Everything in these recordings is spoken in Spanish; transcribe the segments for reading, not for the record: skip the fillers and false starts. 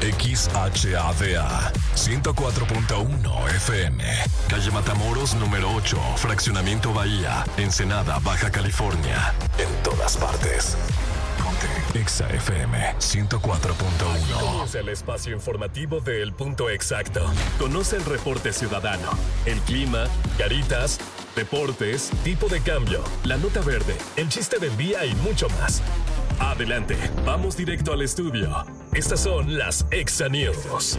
XHADA 104.1 FM, calle Matamoros número 8, fraccionamiento Bahía, Ensenada, Baja California. En todas partes. Ponte Exa FM 104.1. Conoce el espacio informativo de El Punto Exacto. Conoce el reporte ciudadano, el clima, caritas, deportes, tipo de cambio, la nota verde, el chiste del día y mucho más. Adelante, vamos directo al estudio. Estas son las Exa News.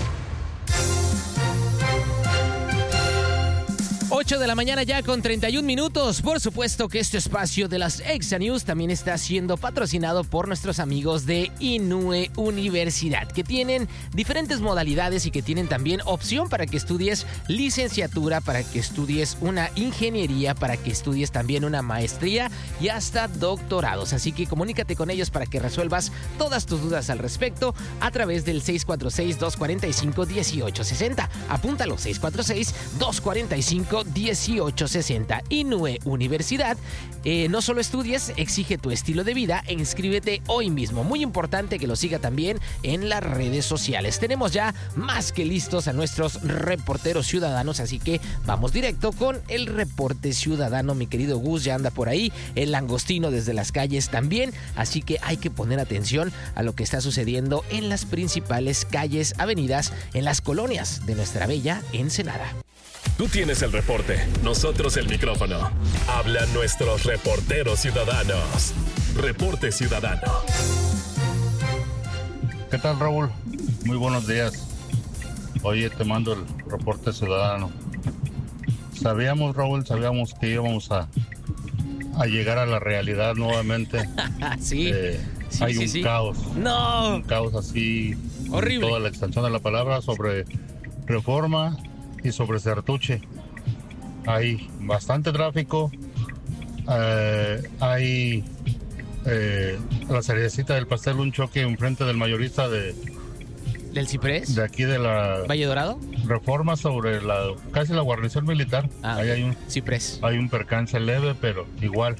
8 de la mañana ya con 31 minutos. Por supuesto que este espacio de las Exa News también está siendo patrocinado por nuestros amigos de Inúe Universidad, que tienen diferentes modalidades y que tienen también opción para que estudies licenciatura, para que estudies una ingeniería, para que estudies también una maestría y hasta doctorados. Así que comunícate con ellos para que resuelvas todas tus dudas al respecto a través del 646-245-1860. Apúntalo, 646-245-1860. Inúe Universidad. No solo estudies, exige tu estilo de vida e inscríbete hoy mismo. Muy importante que lo siga también en las redes sociales. Tenemos ya más que listos a nuestros reporteros ciudadanos, así que vamos directo con el reporte ciudadano. Mi querido Gus ya anda por ahí, el langostino desde las calles también, así que hay que poner atención a lo que está sucediendo en las principales calles, avenidas, en las colonias de nuestra bella Ensenada. Tú tienes el reporte, nosotros el micrófono. Hablan nuestros reporteros ciudadanos. Reporte Ciudadano. ¿Qué tal, Raúl? Muy buenos días. Oye, te mando el reporte ciudadano. Raúl, sabíamos que íbamos a llegar a la realidad nuevamente. Sí. Hay un caos. No. Un caos así. Horrible. Toda la extensión de la palabra sobre Reforma y sobre Sertuche. Hay bastante tráfico. Hay la cerecita del pastel, un choque enfrente del mayorista ¿Del Ciprés? de aquí de la ¿Valle Dorado? Reforma sobre casi la guarnición militar. Ahí hay un Ciprés. Hay un percance leve, pero igual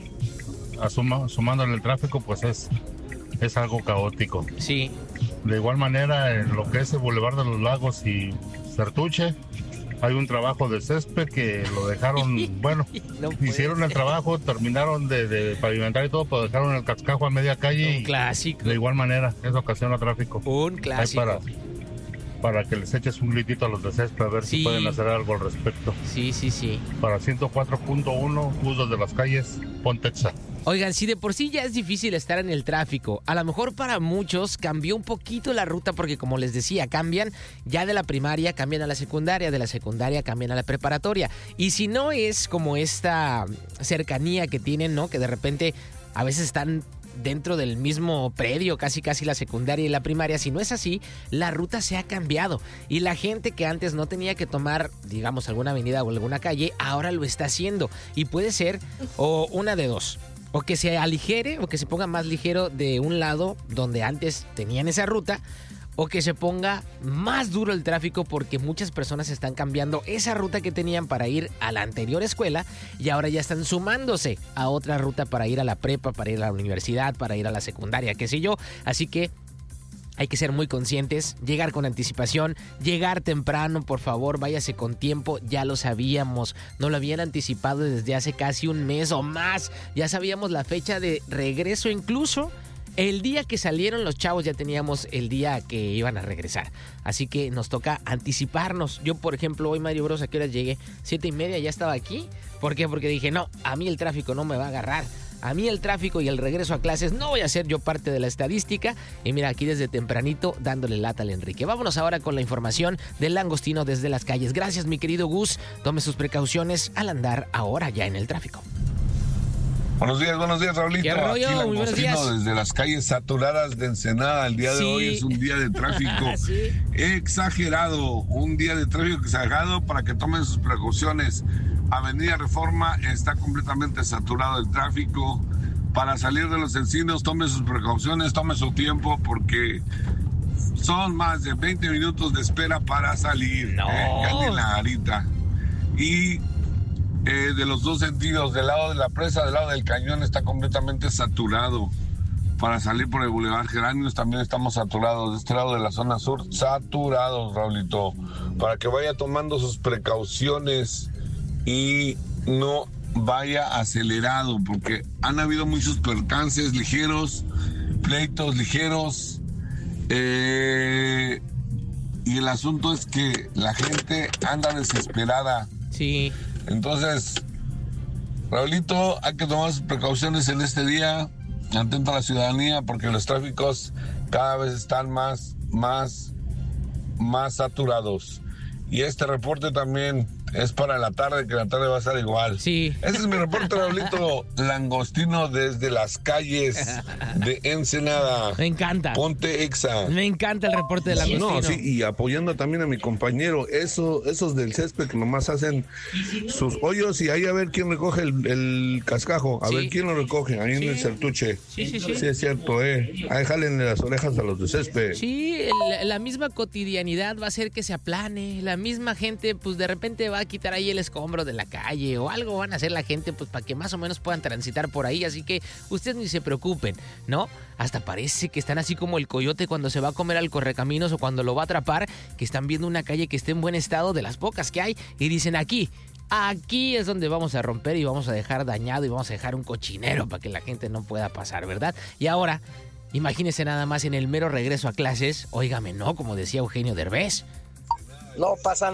sumándole el tráfico, pues es algo caótico. Sí. De igual manera, en lo que es el Boulevard de los Lagos y Sertuche, hay un trabajo de césped que lo dejaron, bueno, hicieron el trabajo, terminaron de pavimentar y todo, pero dejaron el cascajo a media calle. Un clásico. De igual manera, eso ocasiona tráfico. Un clásico. Para que les eches un gritito a los de césped, a ver si pueden hacer algo al respecto. Sí. Para 104.1, usos de las calles, Pontexa. Oigan, si de por sí ya es difícil estar en el tráfico, a lo mejor para muchos cambió un poquito la ruta porque, como les decía, cambian ya de la primaria, cambian a la secundaria, de la secundaria cambian a la preparatoria. Y si no es como esta cercanía que tienen, ¿no? Que de repente a veces están dentro del mismo predio, casi la secundaria y la primaria. Si no es así, la ruta se ha cambiado y la gente que antes no tenía que tomar, digamos, alguna avenida o alguna calle, ahora lo está haciendo. Y puede ser o una de dos: o que se aligere o que se ponga más ligero de un lado donde antes tenían esa ruta, o que se ponga más duro el tráfico porque muchas personas están cambiando esa ruta que tenían para ir a la anterior escuela y ahora ya están sumándose a otra ruta para ir a la prepa, para ir a la universidad, para ir a la secundaria, qué sé yo. Así que hay que ser muy conscientes, llegar con anticipación, llegar temprano, por favor, váyase con tiempo. Ya lo sabíamos, no lo habían anticipado desde hace casi un mes o más. Ya sabíamos la fecha de regreso, incluso el día que salieron los chavos ya teníamos el día que iban a regresar. Así que nos toca anticiparnos. Yo, por ejemplo, hoy, Mario Bros, ¿a qué horas llegué? 7:30, ya estaba aquí. ¿Por qué? Porque dije, no, a mí el tráfico no me va a agarrar. A mí el tráfico y el regreso a clases no voy a ser yo parte de la estadística. Y mira, aquí desde tempranito dándole lata al Enrique. Vámonos ahora con la información del langostino desde las calles. Gracias, mi querido Gus. Tome sus precauciones al andar ahora ya en el tráfico. Buenos días, Raulito. ¿Qué rollo? Aquí Muy buenos días. Desde las calles saturadas de Ensenada. El día de hoy es un día de tráfico exagerado. Un día de tráfico exagerado para que tomen sus precauciones. Avenida Reforma está completamente saturado el tráfico. Para salir de Los Encinos, tome sus precauciones, tome su tiempo porque son más de 20 minutos de espera para salir. Casi en la garita. Y de los dos sentidos, del lado de la presa, del lado del cañón, está completamente saturado. para salir por el Boulevard Geranios. También estamos saturados de este lado de la zona sur, saturados, Raulito, para que vaya tomando sus precauciones y no vaya acelerado, porque han habido muchos percances ligeros, pleitos ligeros, y el asunto es que la gente anda desesperada. Sí. Entonces, Raulito, hay que tomar sus precauciones en este día. Atento a la ciudadanía, porque los tráficos cada vez están más saturados. Y este reporte también es para la tarde, que la tarde va a estar igual. Sí. Ese es mi reporte, Raulito Langostino, desde las calles de Ensenada. Me encanta. Ponte Exa. Me encanta el reporte de Langostino. No, sí, y apoyando también a mi compañero, esos del césped que nomás hacen sus hoyos y ahí a ver quién recoge el cascajo, a ver quién lo recoge, ahí en el Sertuche. Sí. Sí, es cierto, ahí jálenle las orejas a los de césped. Sí, la misma cotidianidad va a hacer que se aplane, la misma gente pues de repente va a quitar ahí el escombro de la calle o algo van a hacer la gente pues para que más o menos puedan transitar por ahí, así que ustedes ni se preocupen, ¿no? Hasta parece que están así como el coyote cuando se va a comer al correcaminos o cuando lo va a atrapar, que están viendo una calle que esté en buen estado de las pocas que hay y dicen aquí es donde vamos a romper y vamos a dejar dañado y vamos a dejar un cochinero para que la gente no pueda pasar, ¿verdad? Y ahora, imagínense nada más en el mero regreso a clases, óigame, ¿no? Como decía Eugenio Derbez. No pasa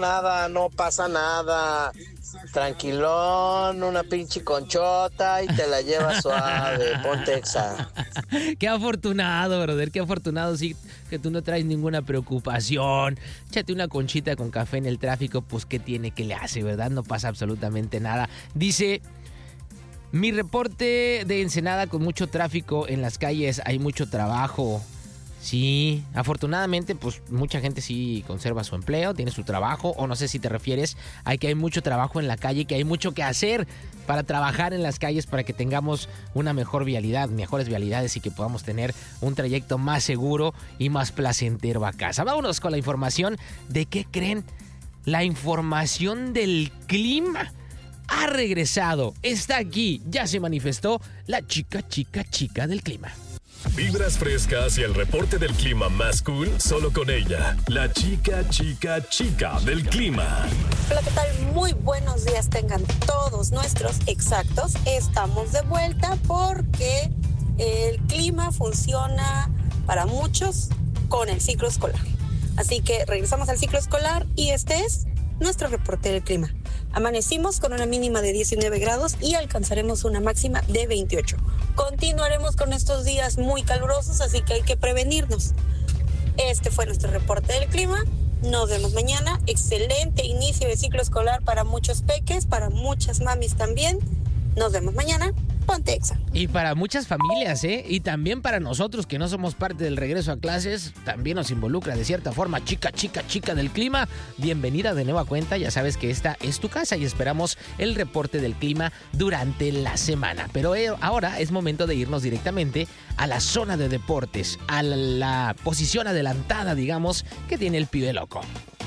nada. Tranquilón, una pinche conchota y te la llevas suave. Ponte Exa. Qué afortunado, brother, qué afortunado, sí, que tú no traes ninguna preocupación. Échate una conchita con café en el tráfico, pues qué tiene, qué le hace, ¿verdad? No pasa absolutamente nada. Dice, mi reporte de Ensenada con mucho tráfico en las calles, hay mucho trabajo. Sí, afortunadamente pues mucha gente sí conserva su empleo, tiene su trabajo, o no sé si te refieres a que hay mucho trabajo en la calle, que hay mucho que hacer para trabajar en las calles para que tengamos una mejor vialidad, mejores vialidades y que podamos tener un trayecto más seguro y más placentero a casa. Vámonos con la información. ¿De qué creen? La información del clima ha regresado, está aquí, ya se manifestó la chica del clima. Vibras frescas y el reporte del clima más cool solo con ella, la chica del clima. Hola, ¿qué tal? Muy buenos días tengan todos nuestros exactos. Estamos de vuelta porque el clima funciona para muchos con el ciclo escolar. Así que regresamos al ciclo escolar y este es nuestro reporte del clima. Amanecimos con una mínima de 19 grados y alcanzaremos una máxima de 28. Continuaremos con estos días muy calurosos, así que hay que prevenirnos. Este fue nuestro reporte del clima. Nos vemos mañana. Excelente inicio de ciclo escolar para muchos peques, para muchas mamis también. Nos vemos mañana. Ponte Exa. Y para muchas familias, y también para nosotros que no somos parte del regreso a clases, también nos involucra de cierta forma. Chica del clima, bienvenida de nueva cuenta. Ya sabes que esta es tu casa y esperamos el reporte del clima durante la semana. Pero ahora es momento de irnos directamente a la zona de deportes, a la posición adelantada, digamos, que tiene el pibe loco.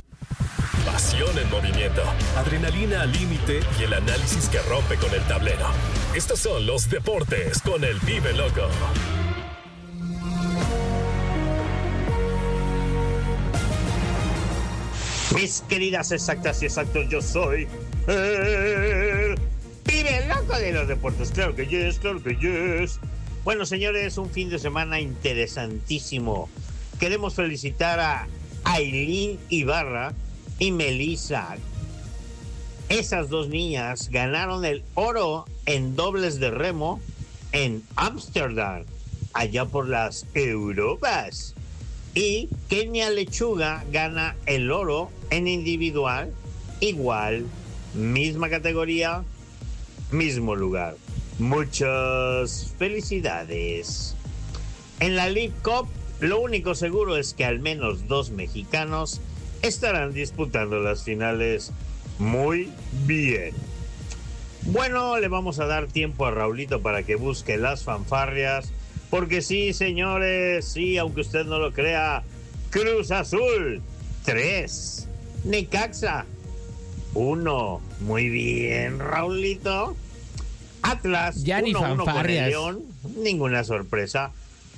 Pasión en movimiento, adrenalina al límite y el análisis que rompe con el tablero. Estos son los deportes con el pibe loco. Mis queridas exactas y exactos, yo soy el pibe loco de los deportes. Claro que yes. Bueno, señores, un fin de semana interesantísimo. Queremos felicitar a Ailín Ibarra y Melissa. Esas dos niñas ganaron el oro en dobles de remo en Ámsterdam, allá por las Europas. Y Kenia Lechuga gana el oro en individual, igual, misma categoría, mismo lugar. Muchas felicidades. En la League Cup, lo único seguro es que al menos 2 mexicanos estarán disputando las finales muy bien. Bueno, le vamos a dar tiempo a Raulito para que busque las fanfarrias, porque sí, señores, sí, aunque usted no lo crea, Cruz Azul 3, Necaxa 1. Muy bien, Raulito. Atlas ya 1-1 con el fanfarrias. León, ninguna sorpresa.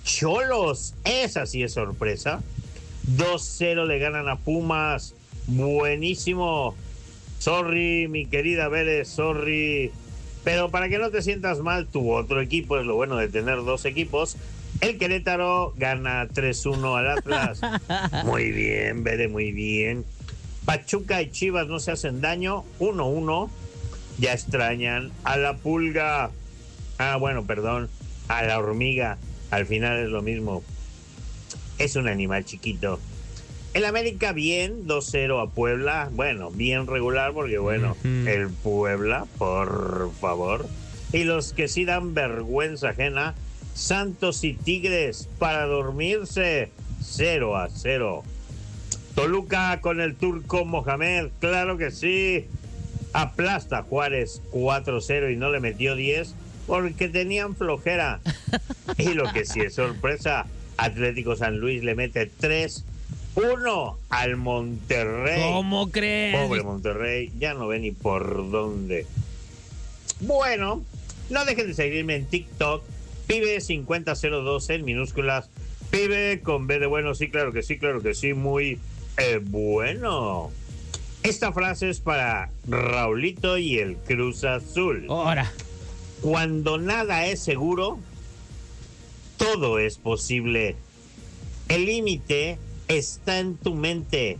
Xolos, esa sí es sorpresa. 2-0 le ganan a Pumas. Buenísimo. Sorry, mi querida Vélez, sorry. Pero para que no te sientas mal, tu otro equipo, es lo bueno de tener dos equipos. El Querétaro gana 3-1 al Atlas. Muy bien, Vélez, muy bien. Pachuca y Chivas no se hacen daño. 1-1. Ya extrañan a la Pulga. A la hormiga. Al final es lo mismo. Es un animal chiquito. El América bien, 2-0 a Puebla. Bueno, bien regular porque, el Puebla, por favor. Y los que sí dan vergüenza ajena, Santos y Tigres para dormirse, 0-0. Toluca con el turco Mohamed, claro que sí. Aplasta a Juárez 4-0 y no le metió 10 porque tenían flojera. Y lo que sí es sorpresa, Atlético San Luis le mete 3-1 al Monterrey. ¿Cómo crees? Pobre Monterrey, ya no ve ni por dónde. Bueno, no dejen de seguirme en TikTok, Pibe50012 en minúsculas. Pibe con B de bueno, sí, claro que sí, muy bueno. Esta frase es para Raulito y el Cruz Azul. Ahora. Cuando nada es seguro, todo es posible. El límite está en tu mente.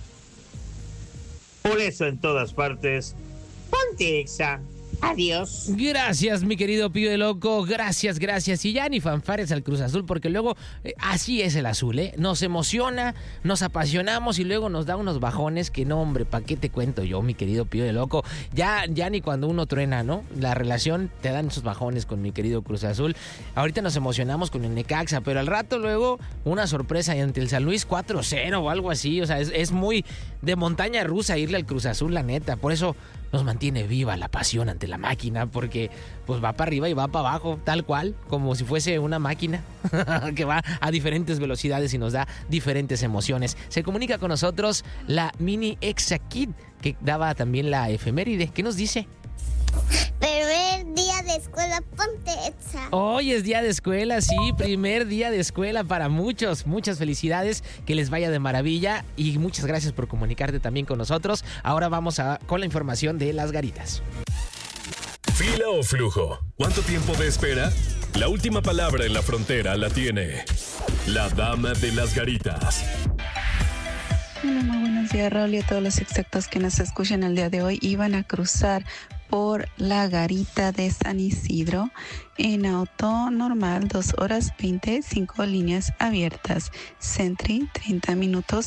Por eso en todas partes, ponte Exa. Adiós. Gracias, mi querido Pibe Loco. Gracias. Y ya ni fanfares al Cruz Azul, porque luego así es el azul, ¿eh? Nos emociona, nos apasionamos y luego nos da unos bajones que no, hombre, ¿para qué te cuento yo, mi querido Pibe Loco? Ya ni cuando uno truena, ¿no? La relación te dan esos bajones con mi querido Cruz Azul. Ahorita nos emocionamos con el Necaxa, pero al rato luego una sorpresa ante el San Luis 4-0 o algo así. O sea, es muy de montaña rusa irle al Cruz Azul, la neta. Por eso nos mantiene viva la pasión ante la máquina, porque pues va para arriba y va para abajo, tal cual, como si fuese una máquina que va a diferentes velocidades y nos da diferentes emociones. Se comunica con nosotros la mini Exa Kid, que daba también la efeméride. ¿Qué nos dice? Primer día de escuela, ponte Exa. Hoy es día de escuela, sí, primer día de escuela para muchos. Muchas felicidades, que les vaya de maravilla y muchas gracias por comunicarte también con nosotros. Ahora vamos con la información de las garitas. ¿Fila o flujo? ¿Cuánto tiempo de espera? La última palabra en la frontera la tiene la dama de las garitas. Hola, muy buenos días, Raúl, y a todos los exactos que nos escuchan el día de hoy. Iban a cruzar por la garita de San Isidro en auto normal, 2 horas 20, 5 líneas abiertas. Sentry, 30 minutos,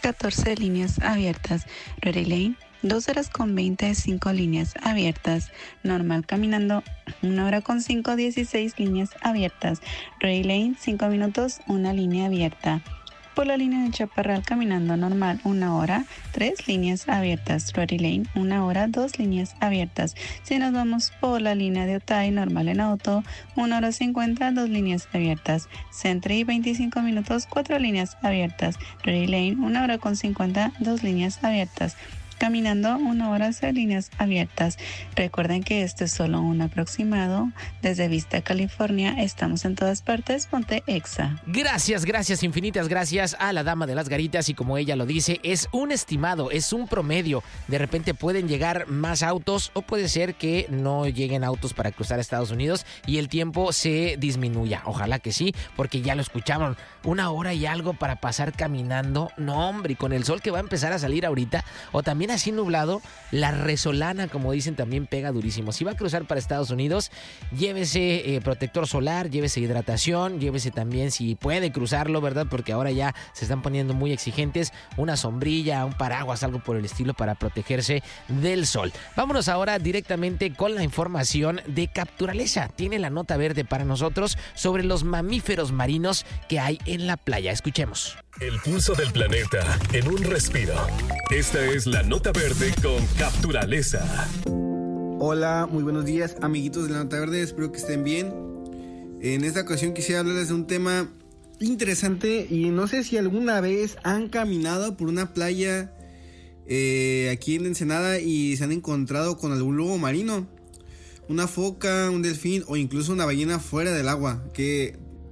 14 líneas abiertas. Ready Lane, 2 horas con 20, 5 líneas abiertas. Normal caminando, 1 hora con 5, 16 líneas abiertas. Ready Lane, 5 minutos, 1 línea abierta. Por la línea de Chaparral caminando normal, 1 hora, 3 líneas abiertas. Ready Lane, 1 hora, 2 líneas abiertas. Si nos vamos por la línea de Otay normal en auto, 1 hora 50, 2 líneas abiertas. Sentry, 25 minutos, 4 líneas abiertas. Ready Lane, 1 hora con 50, 2 líneas abiertas. Caminando 1 hora, 6 líneas abiertas. Recuerden que esto es solo un aproximado. Desde Vista, California, estamos en todas partes. Ponte Exa. Gracias, infinitas gracias a la dama de las garitas. Y como ella lo dice, es un estimado, es un promedio. De repente pueden llegar más autos o puede ser que no lleguen autos para cruzar Estados Unidos y el tiempo se disminuya. Ojalá que sí, porque ya lo escucharon. 1 hora y algo para pasar caminando. No, hombre, y con el sol que va a empezar a salir ahorita, o también así nublado, la resolana, como dicen, también pega durísimo. Si va a cruzar para Estados Unidos, llévese protector solar, llévese hidratación, llévese también, si puede cruzarlo, ¿verdad? Porque ahora ya se están poniendo muy exigentes, una sombrilla, un paraguas, algo por el estilo para protegerse del sol. Vámonos ahora directamente con la información de Capturaleza. Tiene la nota verde para nosotros sobre los mamíferos marinos que hay en la playa. Escuchemos. El pulso del planeta en un respiro. Esta es la nota verde con Capturaleza. Hola, muy buenos días, amiguitos de la nota verde. Espero que estén bien. En esta ocasión quisiera hablarles de un tema interesante y no sé si alguna vez han caminado por una playa aquí en Ensenada y se han encontrado con algún lobo marino, una foca, un delfín o incluso una ballena fuera del agua, que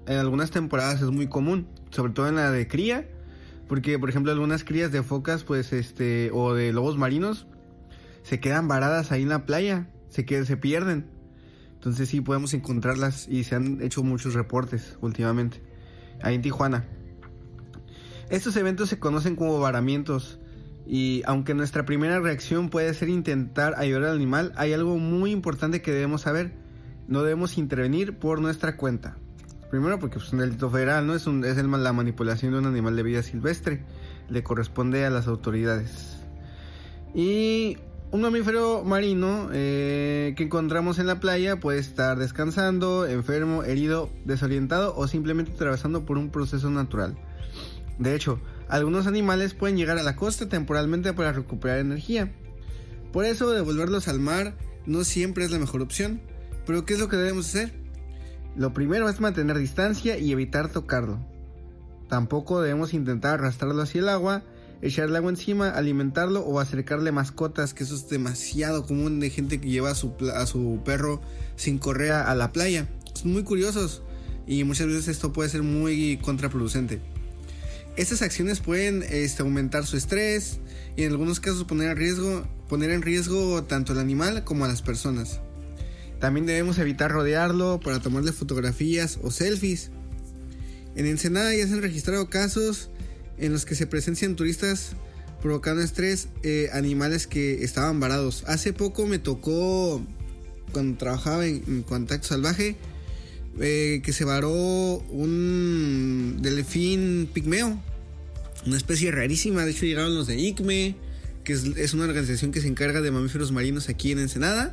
en algunas temporadas es muy común, sobre todo en la de cría, porque por ejemplo algunas crías de focas pues o de lobos marinos se quedan varadas ahí en la playa, se pierden. Entonces sí podemos encontrarlas y se han hecho muchos reportes últimamente ahí en Tijuana. Estos eventos se conocen como varamientos. Y aunque nuestra primera reacción puede ser intentar ayudar al animal, hay algo muy importante que debemos saber. No debemos intervenir por nuestra cuenta. Primero porque es un delito federal, ¿no? Es la manipulación de un animal de vida silvestre. Le corresponde a las autoridades. Y un mamífero marino que encontramos en la playa puede estar descansando, enfermo, herido, desorientado o simplemente atravesando por un proceso natural. De hecho, algunos animales pueden llegar a la costa temporalmente para recuperar energía. Por eso, devolverlos al mar no siempre es la mejor opción. Pero ¿qué es lo que debemos hacer? Lo primero es mantener distancia y evitar tocarlo. Tampoco debemos intentar arrastrarlo hacia el agua, echarle agua encima, alimentarlo o acercarle mascotas, que eso es demasiado común de gente que lleva a su perro sin correa a la playa. Son muy curiosos y muchas veces esto puede ser muy contraproducente. Estas acciones pueden aumentar su estrés y en algunos casos poner en riesgo tanto al animal como a las personas. También debemos evitar rodearlo para tomarle fotografías o selfies. En Ensenada ya se han registrado casos en los que se presencian turistas provocando estrés animales que estaban varados. Hace poco me tocó, cuando trabajaba en Contacto Salvaje, que se varó un delfín pigmeo, una especie rarísima. De hecho llegaron los de ICME, que es una organización que se encarga de mamíferos marinos aquí en Ensenada,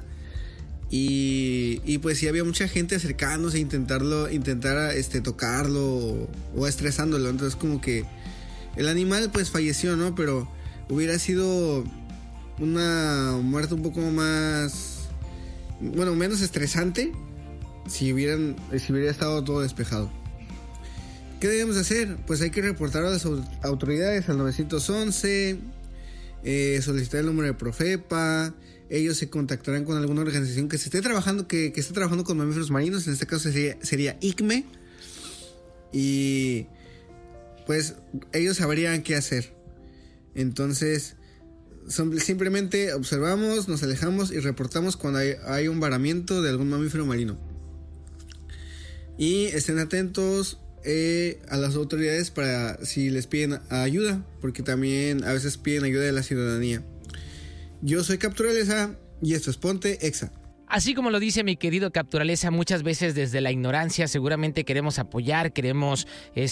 y pues sí había mucha gente acercándose a intentar tocarlo o estresándolo. Entonces como que el animal pues falleció, ¿no? Pero hubiera sido una muerte un poco más, menos estresante si hubiera estado todo despejado. ¿Qué debemos hacer? Pues hay que reportar a las autoridades al 911, solicitar el número de Profepa. Ellos se contactarán con alguna organización que esté trabajando con mamíferos marinos. En este caso sería ICME. Y pues ellos sabrían qué hacer. Entonces simplemente observamos, nos alejamos y reportamos cuando hay un varamiento de algún mamífero marino. Y estén atentos a las autoridades para si les piden ayuda, porque también a veces piden ayuda de la ciudadanía. Yo soy Capturaleza y esto es Ponte Exa. Así como lo dice mi querido Capturaleza, muchas veces desde la ignorancia seguramente queremos apoyar, queremos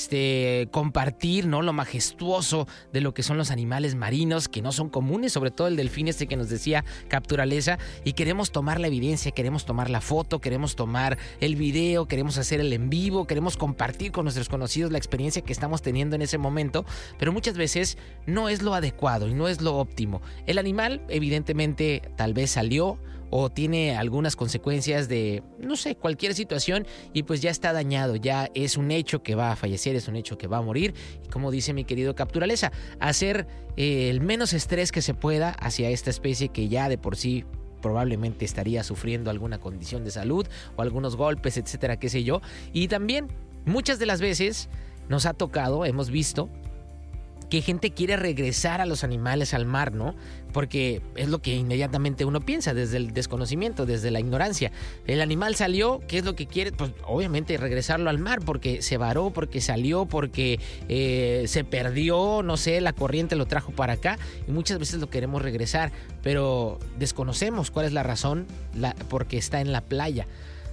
compartir, ¿no?, lo majestuoso de lo que son los animales marinos, que no son comunes, sobre todo el delfín que nos decía Capturaleza, y queremos tomar la evidencia, queremos tomar la foto, queremos tomar el video, queremos hacer el en vivo, queremos compartir con nuestros conocidos la experiencia que estamos teniendo en ese momento, pero muchas veces no es lo adecuado y no es lo óptimo. El animal evidentemente tal vez salió o tiene algunas consecuencias de, no sé, cualquier situación, y pues ya está dañado, ya es un hecho que va a fallecer, es un hecho que va a morir, y como dice mi querido Capturaleza, hacer el menos estrés que se pueda hacia esta especie que ya de por sí probablemente estaría sufriendo alguna condición de salud o algunos golpes, etcétera, qué sé yo. Y también muchas de las veces nos ha tocado, hemos visto que gente quiere regresar a los animales al mar, ¿no? Porque es lo que inmediatamente uno piensa desde el desconocimiento, desde la ignorancia. El animal salió, ¿qué es lo que quiere? Pues obviamente regresarlo al mar porque se varó, porque salió, porque se perdió, no sé, la corriente lo trajo para acá, y muchas veces lo queremos regresar, pero desconocemos cuál es la razón, porque está en la playa.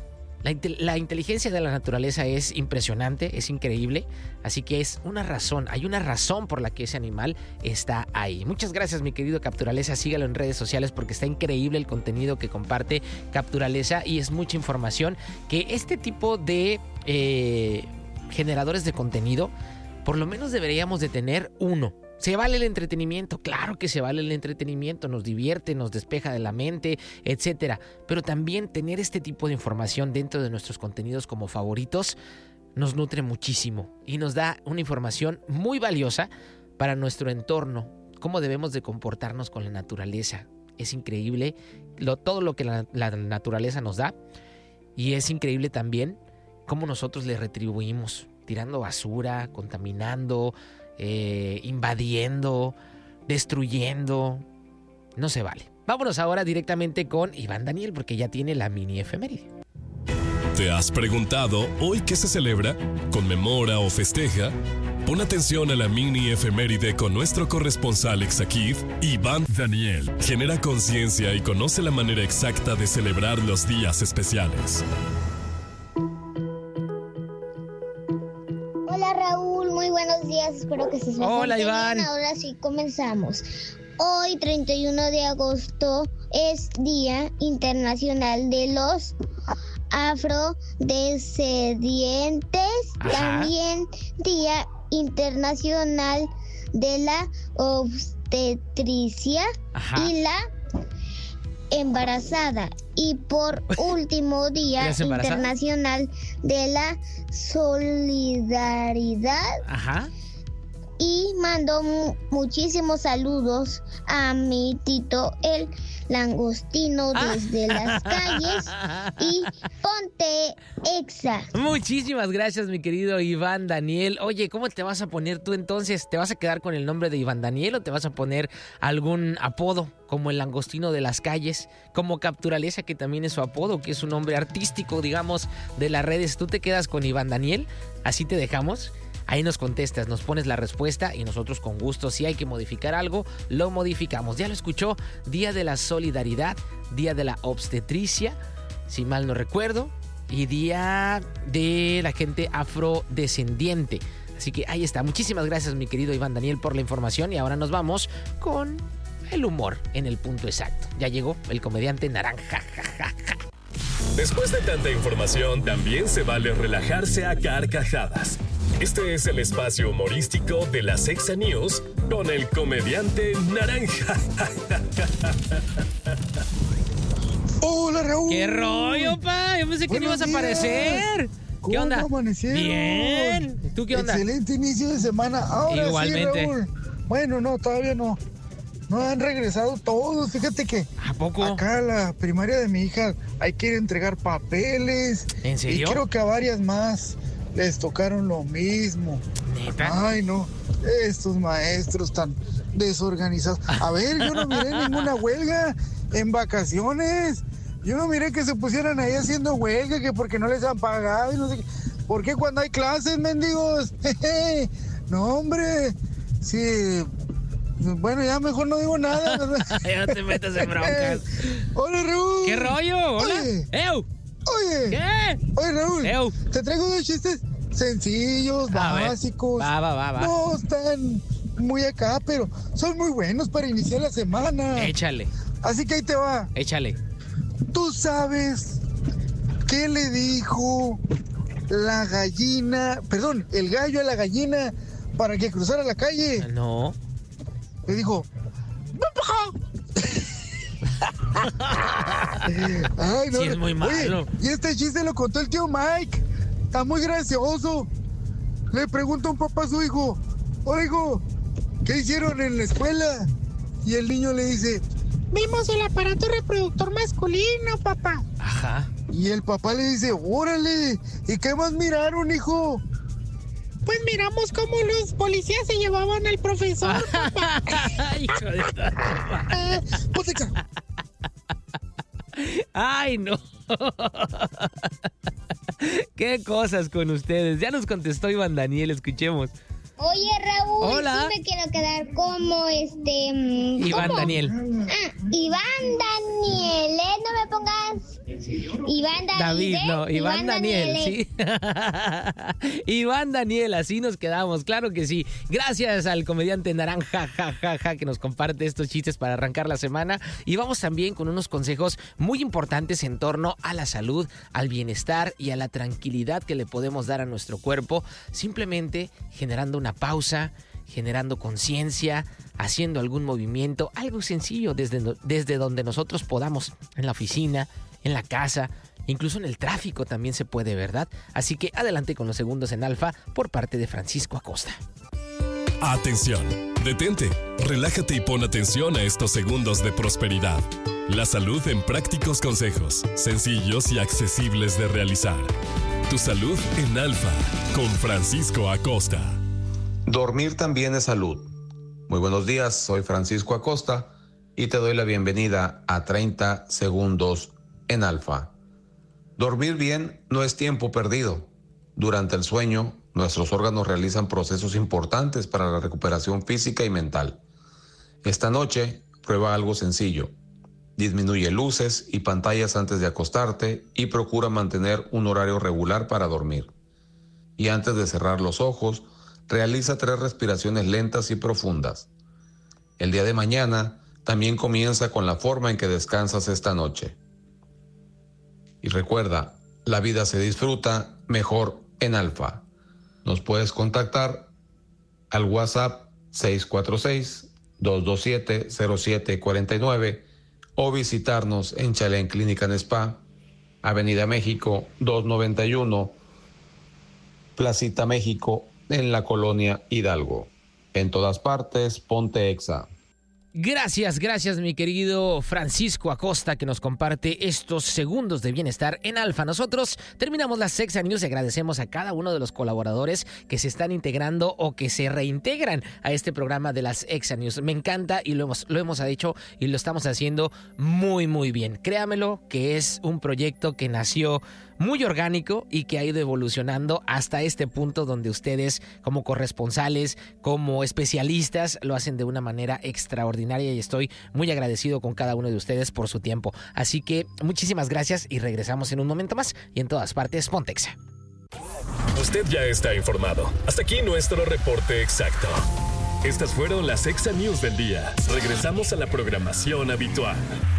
La inteligencia de la naturaleza es impresionante, es increíble, así que es una razón, hay una razón por la que ese animal está ahí. Muchas gracias, mi querido Capturaleza, sígalo en redes sociales porque está increíble el contenido que comparte Capturaleza y es mucha información que este tipo de generadores de contenido por lo menos deberíamos de tener uno. ¿Se vale el entretenimiento? Claro que se vale el entretenimiento, nos divierte, nos despeja de la mente, etcétera. Pero también tener este tipo de información dentro de nuestros contenidos como favoritos nos nutre muchísimo y nos da una información muy valiosa para nuestro entorno, cómo debemos de comportarnos con la naturaleza. Es increíble todo lo que la naturaleza nos da, y es increíble también cómo nosotros le retribuimos, tirando basura, contaminando, invadiendo, destruyendo. No se vale. Vámonos ahora directamente con Iván Daniel, porque ya tiene la mini efeméride. ¿Te has preguntado hoy qué se celebra? ¿Conmemora o festeja? Pon atención a la mini efeméride con nuestro corresponsal Exakid, Iván Daniel. Genera conciencia y conoce la manera exacta de celebrar los días especiales. Hola Raúl, muy buenos días, espero que estés Hola Iván. bien. Ahora sí comenzamos. Hoy 31 de agosto es Día Internacional de los Afrodescendientes. También Día Internacional de la Obstetricia y la Embarazada. Y por último, Día Internacional de la Solidaridad. Y mando muchísimos saludos a mi tito el langostino desde las calles y Ponte Exa. Muchísimas gracias, mi querido Iván Daniel. Oye, ¿cómo te vas a poner tú entonces? ¿Te vas a quedar con el nombre de Iván Daniel o te vas a poner algún apodo como el langostino de las calles, como Capturaleza, que también es su apodo, que es un nombre artístico, digamos, de las redes? ¿Tú te quedas con Iván Daniel? ¿Así te dejamos? Ahí nos contestas, nos pones la respuesta y nosotros con gusto, si hay que modificar algo, lo modificamos. Ya lo escuchó, Día de la Solidaridad, Día de la Obstetricia, si mal no recuerdo, y Día de la gente afrodescendiente. Así que ahí está. Muchísimas gracias, mi querido Iván Daniel, por la información. Y ahora nos vamos con el humor en el punto exacto. Ya llegó el comediante Naranja. Después de tanta información, también se vale relajarse a carcajadas. Este es el espacio humorístico de las Exa News con el comediante Naranja. Hola, Raúl. ¿Qué rollo, pa? Yo pensé que no ibas a aparecer. ¿Qué onda? ¿Cómo amanecieron? Bien. ¿Tú qué onda? Excelente inicio de semana. Ahora igualmente. Sí, Raúl. Bueno, no, todavía no. No han regresado todos. Fíjate que ¿a poco? Acá a la primaria de mi hija hay que ir a entregar papeles. ¿En serio? Y creo que a varias más les tocaron lo mismo. ¿Neta? Ay, no. Estos maestros tan desorganizados. A ver, yo no miré ninguna huelga en vacaciones. Yo no miré que se pusieran ahí haciendo huelga, que porque no les han pagado y no sé qué. ¿Por qué cuando hay clases, mendigos? No, hombre. Sí. Bueno, ya mejor no digo nada. Ya no te metas en broncas. Hola, Raúl. ¿Qué rollo? Hola. Oye. ¡Ew! Oye. ¿Qué? Oye, Raúl. ¡Ew! Te traigo dos chistes sencillos, básicos. Va. No están muy acá, pero son muy buenos para iniciar la semana. Échale. Así que ahí te va. Échale. ¿Tú sabes qué le dijo la gallina, perdón, el gallo a la gallina para que cruzara la calle? No. Le dijo, ay, no. Sí, es muy malo. Oye, y este chiste lo contó el tío Mike. Está muy gracioso. Le pregunta un papá a su hijo, oye, hijo, ¿qué hicieron en la escuela? Y el niño le dice, vimos el aparato reproductor masculino, papá. Ajá. Y el papá le dice, órale, ¿y qué más miraron, hijo? Pues miramos cómo los policías se llevaban al profesor, papá. Hijo de Ay, no. Qué cosas con ustedes. Ya nos contestó Iván Daniel, escuchemos. Oye, Raúl, hola. Sí me quiero quedar como Iván ¿cómo? Daniel. Iván Daniel, no me pongas Iván David, David, no, Iván Daniel, sí. Iván Daniel, así nos quedamos, claro que sí. Gracias al comediante Naranja, que nos comparte estos chistes para arrancar la semana. Y vamos también con unos consejos muy importantes en torno a la salud, al bienestar y a la tranquilidad que le podemos dar a nuestro cuerpo, simplemente generando una pausa, generando conciencia, haciendo algún movimiento, algo sencillo desde donde nosotros podamos, en la oficina, en la casa, incluso en el tráfico también se puede, ¿verdad? Así que adelante con los segundos en alfa por parte de Francisco Acosta. Atención, detente, relájate y pon atención a estos segundos de prosperidad. La salud en prácticos consejos, sencillos y accesibles de realizar. Tu salud en Alfa, con Francisco Acosta. Dormir también es salud. Muy buenos días, soy Francisco Acosta y te doy la bienvenida a 30 segundos en Alfa. Dormir bien no es tiempo perdido. Durante el sueño, nuestros órganos realizan procesos importantes para la recuperación física y mental. Esta noche, prueba algo sencillo. Disminuye luces y pantallas antes de acostarte y procura mantener un horario regular para dormir. Y antes de cerrar los ojos, realiza 3 respiraciones lentas y profundas. El día de mañana también comienza con la forma en que descansas esta noche. Y recuerda, la vida se disfruta mejor en Alfa. Nos puedes contactar al WhatsApp 646-227-0749 o visitarnos en Chalén Clínica en Spa, Avenida México 291, Placita México, en la colonia Hidalgo. En todas partes, ponte Exa. Gracias mi querido Francisco Acosta, que nos comparte estos segundos de bienestar en Alfa. Nosotros terminamos las Exa News y agradecemos a cada uno de los colaboradores que se están integrando o que se reintegran a este programa de las Exa News. Me encanta y lo hemos hecho y lo estamos haciendo muy bien. Créamelo que es un proyecto que nació muy orgánico y que ha ido evolucionando hasta este punto donde ustedes, como corresponsales, como especialistas, lo hacen de una manera extraordinaria y estoy muy agradecido con cada uno de ustedes por su tiempo. Así que muchísimas gracias y regresamos en un momento más y en todas partes, ponte Exa. Usted ya está informado. Hasta aquí nuestro reporte exacto. Estas fueron las Exa News del día. Regresamos a la programación habitual.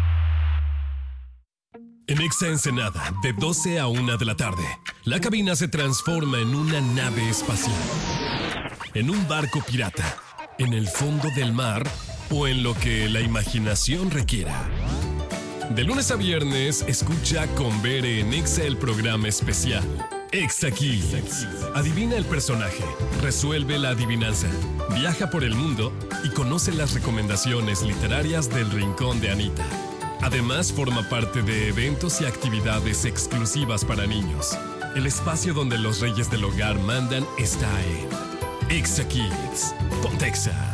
En Exa Ensenada, de 12 a 1 de la tarde, la cabina se transforma en una nave espacial, en un barco pirata, en el fondo del mar o en lo que la imaginación requiera. De lunes a viernes, escucha con Bere en Exa el programa especial Exa Kids. Adivina el personaje, resuelve la adivinanza, viaja por el mundo y conoce las recomendaciones literarias del Rincón de Anita. Además, forma parte de eventos y actividades exclusivas para niños. El espacio donde los reyes del hogar mandan está en Exa Kids. Ponte Exa.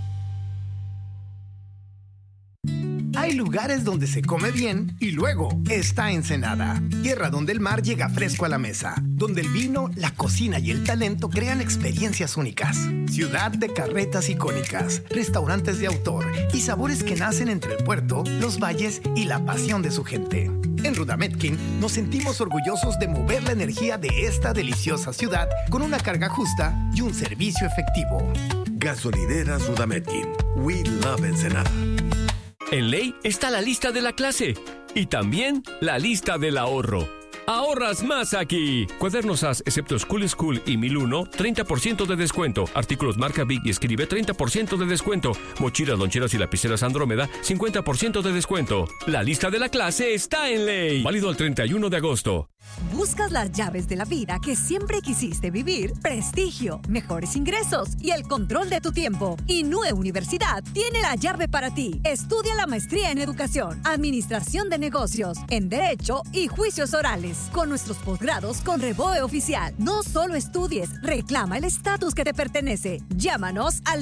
Hay lugares donde se come bien y luego está Ensenada. Tierra donde el mar llega fresco a la mesa. Donde el vino, la cocina y el talento crean experiencias únicas. Ciudad de carretas icónicas, restaurantes de autor y sabores que nacen entre el puerto, los valles y la pasión de su gente. En Rudametkin nos sentimos orgullosos de mover la energía de esta deliciosa ciudad con una carga justa y un servicio efectivo. Gasolineras Rudametkin. We love Ensenada. En Ley está la lista de la clase y también la lista del ahorro. ¡Ahorras más aquí! Cuadernos AS, excepto School y 1001, 30% de descuento. Artículos marca Big y Escribe, 30% de descuento. Mochilas, loncheras y lapiceras Andrómeda, 50% de descuento. La lista de la clase está en Ley. Válido el 31 de agosto. ¿Buscas las llaves de la vida que siempre quisiste vivir? Prestigio, mejores ingresos y el control de tu tiempo. Inúe Universidad tiene la llave para ti. Estudia la maestría en Educación, Administración de Negocios, en Derecho y Juicios Orales. Con nuestros posgrados con Reboe Oficial. No solo estudies, reclama el estatus que te pertenece. Llámanos al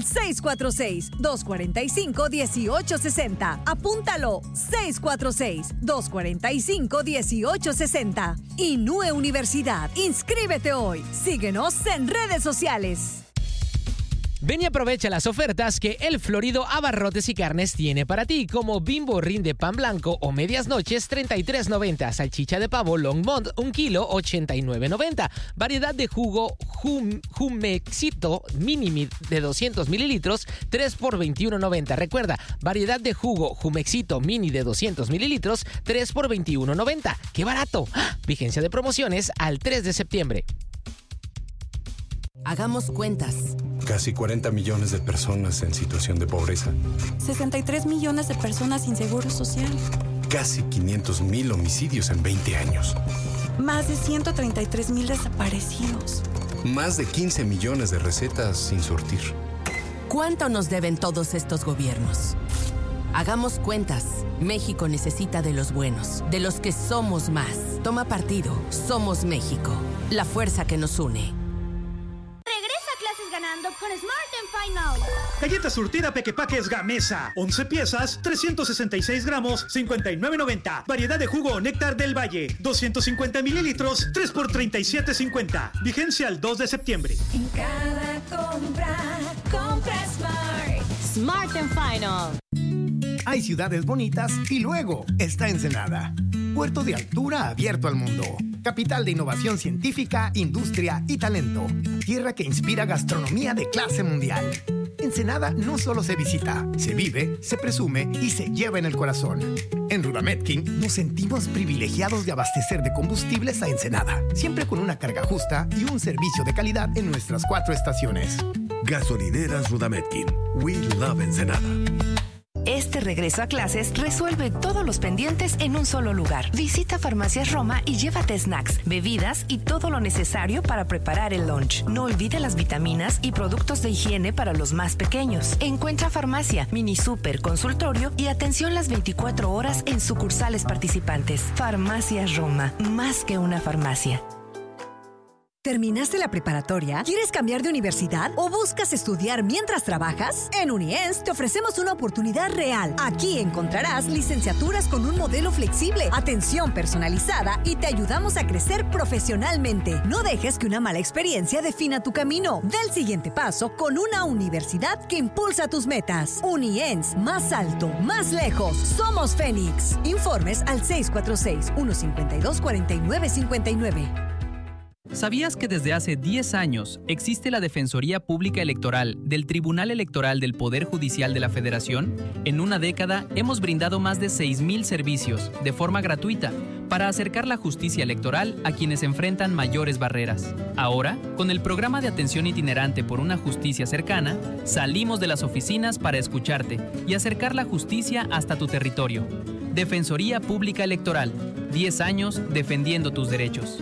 646-245-1860. Apúntalo, 646-245-1860. Inúe Universidad. Inscríbete hoy. Síguenos en redes sociales. Ven y aprovecha las ofertas que El Florido Abarrotes y Carnes tiene para ti, como Bimbo Rinde Pan Blanco o Medias Noches, $33.90. Salchicha de pavo Longmont, 1 kilo, $89.90. Variedad de jugo Jumexito Mini de 200 mililitros, 3 por $21.90. Recuerda, variedad de jugo Jumexito Mini de 200 mililitros, 3 por $21.90. ¡Qué barato! Vigencia de promociones al 3 de septiembre. Hagamos cuentas. Casi 40 millones de personas en situación de pobreza. 63 millones de personas sin seguro social. Casi 500,000 homicidios en 20 años. Más de 133,000 desaparecidos. Más de 15 millones de recetas sin surtir. ¿Cuánto nos deben todos estos gobiernos? Hagamos cuentas. México necesita de los buenos, de los que somos más. Toma partido. Somos México. la fuerza que nos une. Regresa a clases ganando con Smart & Final. Galleta surtida Pequepaques Gamesa. 11 piezas, 366 gramos, 59.90. Variedad de jugo o néctar del Valle. 250 mililitros, 3 por 37.50. Vigencia al 2 de septiembre. En cada compra Smart. Smart & Final. Hay ciudades bonitas y luego está Ensenada. Puerto de altura abierto al mundo. Capital de innovación científica, industria y talento. Tierra que inspira gastronomía de clase mundial. Ensenada no solo se visita, se vive, se presume y se lleva en el corazón. En Rudametkin nos sentimos privilegiados de abastecer de combustibles a Ensenada, siempre con una carga justa y un servicio de calidad en nuestras 4 estaciones. Gasolineras Rudametkin. We love Ensenada. Este regreso a clases resuelve todos los pendientes en un solo lugar. Visita Farmacias Roma y llévate snacks, bebidas y todo lo necesario para preparar el lunch. No olvide las vitaminas y productos de higiene para los más pequeños. Encuentra farmacia, mini super, consultorio y atención las 24 horas en sucursales participantes. Farmacias Roma, más que una farmacia. ¿Terminaste la preparatoria? ¿Quieres cambiar de universidad o buscas estudiar mientras trabajas? En UNIENS te ofrecemos una oportunidad real. Aquí encontrarás licenciaturas con un modelo flexible, atención personalizada y te ayudamos a crecer profesionalmente. No dejes que una mala experiencia defina tu camino. Da el siguiente paso con una universidad que impulsa tus metas. UNIENS, más alto, más lejos. Somos Fénix. Informes al 646-152-4959. ¿Sabías que desde hace 10 años existe la Defensoría Pública Electoral del Tribunal Electoral del Poder Judicial de la Federación? En una década hemos brindado más de 6,000 servicios de forma gratuita para acercar la justicia electoral a quienes enfrentan mayores barreras. Ahora, con el programa de atención itinerante por una justicia cercana, salimos de las oficinas para escucharte y acercar la justicia hasta tu territorio. Defensoría Pública Electoral, 10 años defendiendo tus derechos.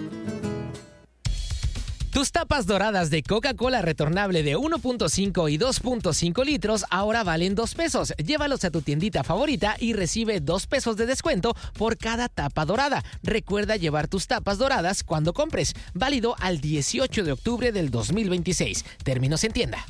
Tus tapas doradas de Coca-Cola retornable de 1.5 y 2.5 litros ahora valen 2 pesos. Llévalos a tu tiendita favorita y recibe 2 pesos de descuento por cada tapa dorada. Recuerda llevar tus tapas doradas cuando compres. Válido al 18 de octubre del 2026. Términos en tienda.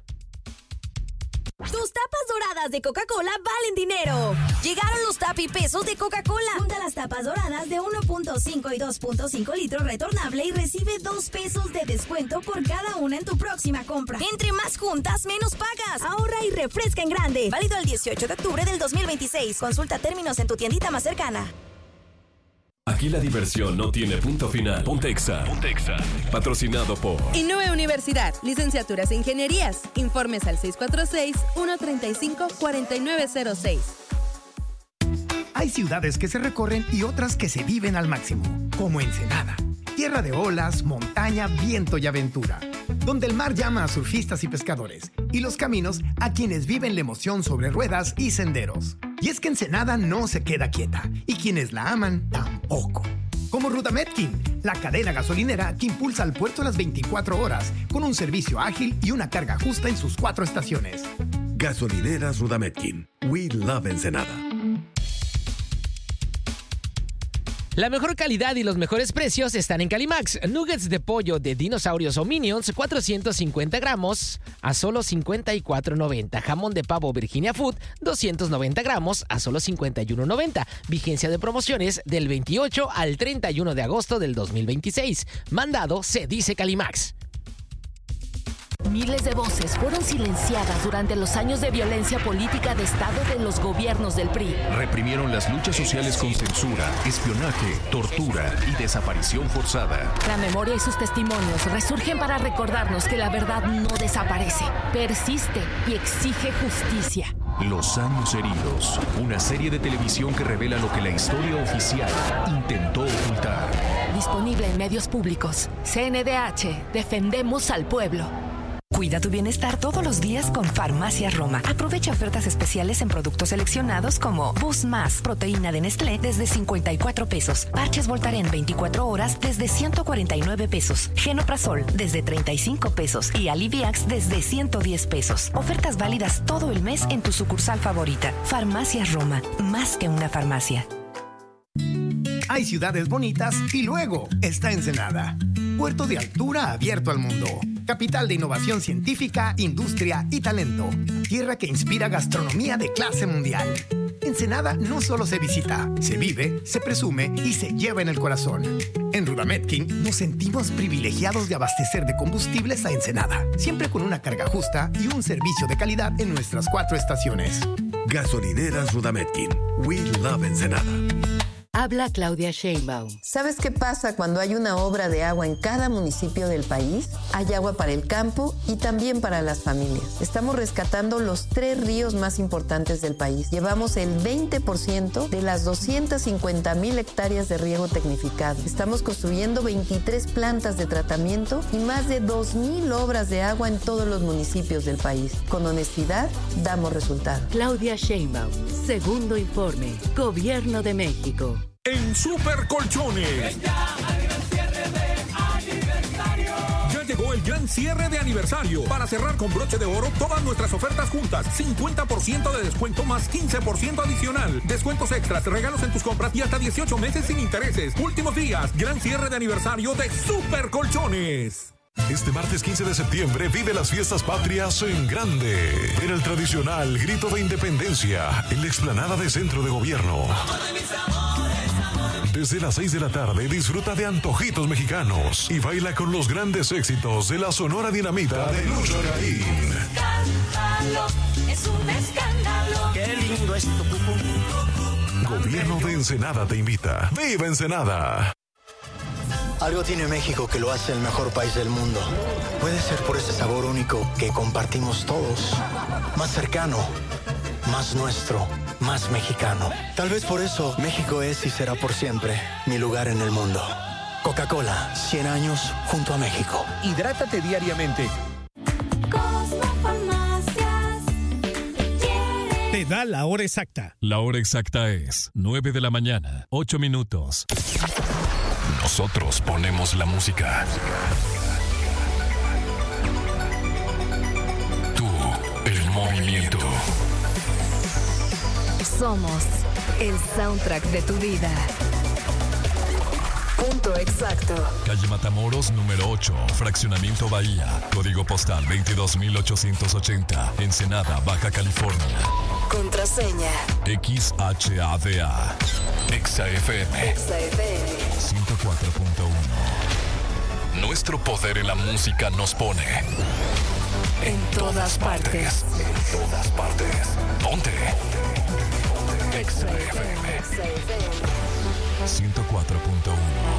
Tus tapas doradas de Coca-Cola valen dinero. Llegaron los tapipesos de Coca-Cola. Junta las tapas doradas de 1.5 y 2.5 litros retornable y recibe 2 pesos de descuento por cada una en tu próxima compra. Entre más juntas, menos pagas. Ahorra y refresca en grande. Válido el 18 de octubre del 2026. Consulta términos en tu tiendita más cercana. Aquí la diversión no tiene punto final. Ponte Exa. Patrocinado por Innove Universidad, licenciaturas e ingenierías. Informes al 646-135-4906. Hay ciudades que se recorren y otras que se viven al máximo, como Ensenada, tierra de olas, montaña, viento y aventura, donde el mar llama a surfistas y pescadores, y los caminos a quienes viven la emoción sobre ruedas y senderos. Y es que Ensenada no se queda quieta, y quienes la aman tampoco. Como Rudametkin, la cadena gasolinera que impulsa al puerto las 24 horas, con un servicio ágil y una carga justa en sus 4 estaciones. Gasolineras Rudametkin. We love Ensenada. La mejor calidad y los mejores precios están en Calimax. Nuggets de pollo de dinosaurios o Minions, 450 gramos a solo $54.90. Jamón de pavo Virginia Food, 290 gramos a solo $51.90. Vigencia de promociones del 28 al 31 de agosto del 2026. Mandado se dice Calimax. Miles de voces fueron silenciadas durante los años de violencia política de Estado de los gobiernos del PRI. Reprimieron las luchas sociales con censura, espionaje, tortura y desaparición forzada. La memoria y sus testimonios resurgen para recordarnos que la verdad no desaparece, persiste y exige justicia. Los años heridos, una serie de televisión que revela lo que la historia oficial intentó ocultar. Disponible en medios públicos. CNDH, defendemos al pueblo. Cuida tu bienestar todos los días con Farmacias Roma. Aprovecha ofertas especiales en productos seleccionados como Boost Más, proteína de Nestlé desde 54 pesos. Parches Voltaren 24 horas desde 149 pesos. Genoprazol desde 35 pesos. Y Aliviax desde 110 pesos. Ofertas válidas todo el mes en tu sucursal favorita. Farmacias Roma, más que una farmacia. Hay ciudades bonitas y luego está Ensenada. Puerto de altura abierto al mundo. Capital de innovación científica, industria y talento. Tierra que inspira gastronomía de clase mundial. Ensenada no solo se visita, se vive, se presume y se lleva en el corazón. En Rudametkin nos sentimos privilegiados de abastecer de combustibles a Ensenada, siempre con una carga justa y un servicio de calidad en nuestras 4 estaciones. Gasolineras Rudametkin. We love Ensenada. Habla Claudia Sheinbaum. ¿Sabes qué pasa cuando hay una obra de agua en cada municipio del país? Hay agua para el campo y también para las familias. Estamos rescatando los 3 ríos más importantes del país. Llevamos el 20% de las 250,000 hectáreas de riego tecnificado. Estamos construyendo 23 plantas de tratamiento y más de 2,000 obras de agua en todos los municipios del país. Con honestidad, damos resultados. Claudia Sheinbaum. Segundo informe. Gobierno de México. En Super Colchones. Ya llegó el gran cierre de aniversario. Para cerrar con broche de oro todas nuestras ofertas juntas. 50% de descuento más 15% adicional. Descuentos extras, regalos en tus compras y hasta 18 meses sin intereses. Últimos días. Gran cierre de aniversario de Super Colchones. Este martes 15 de septiembre vive las fiestas patrias en grande. En el tradicional Grito de Independencia, en la explanada de Centro de Gobierno. Desde las 6 de la tarde disfruta de antojitos mexicanos y baila con los grandes éxitos de la Sonora Dinamita de Lucho Garín. Es un escándalo. Qué lindo es tu cucú. Gobierno de Ensenada te invita. ¡Viva Ensenada! Algo tiene México que lo hace el mejor país del mundo. Puede ser por ese sabor único que compartimos todos. Más cercano, más nuestro, más mexicano. Tal vez por eso México es y será por siempre mi lugar en el mundo. Coca-Cola, 100 años junto a México. Hidrátate diariamente. Te da la hora exacta. La hora exacta es 9 de la mañana, 8 minutos. Nosotros ponemos la música. Tú, el movimiento. Somos el soundtrack de tu vida. Punto exacto. Calle Matamoros, número 8, Fraccionamiento Bahía. Código postal 22,880. Ensenada, Baja California. Contraseña. XHADA. XAFM. 104.1. Nuestro poder en la música nos pone En todas partes. En todas partes. Ponte. XAFM 104.1.